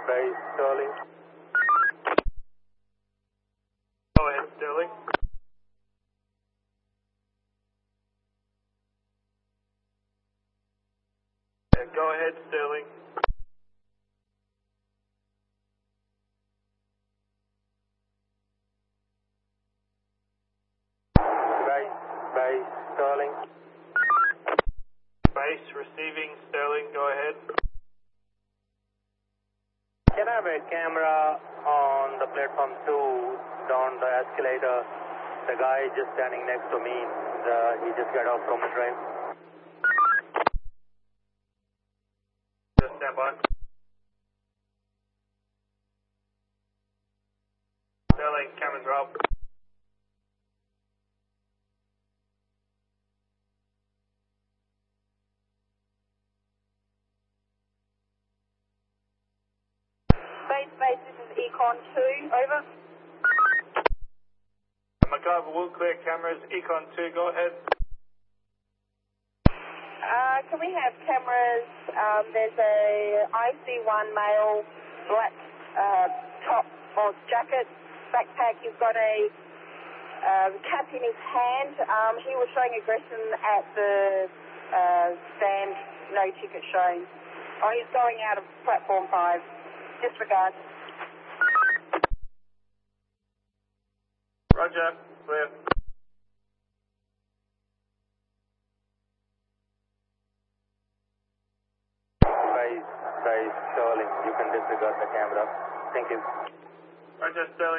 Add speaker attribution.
Speaker 1: Base, Sterling. Go ahead, Sterling. Go ahead, Sterling. Base, Sterling. Base, receiving, Sterling, go ahead. Can I have a camera on the platform 2 down the escalator? The guy just standing next to me, he just got off from the train. Just stand by. Sterling, camera drop.
Speaker 2: Base, this is Econ 2, over.
Speaker 1: MacGyver will clear cameras, Econ 2, go ahead.
Speaker 2: Can we have cameras? There's a IC1 male, black top or jacket, backpack. He's got a cap in his hand. He was showing aggression at the stand, no ticket shown. Oh, he's going out of platform 5. Disregard.
Speaker 1: Roger, clear. Base, Sterling, you can disregard the camera. Thank you. Roger, Sterling.